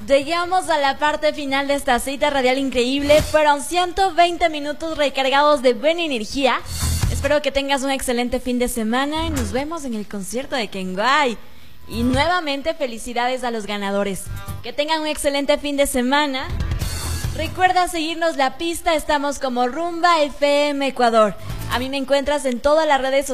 Llegamos a la parte final de esta cita radial increíble. Fueron 120 minutos recargados de buena energía. Espero que tengas un excelente fin de semana y nos vemos en el concierto de Kenway. Y nuevamente felicidades a los ganadores. Que tengan un excelente fin de semana. Recuerda seguirnos la pista, estamos como Rumba FM Ecuador. A mí me encuentras en todas las redes sociales.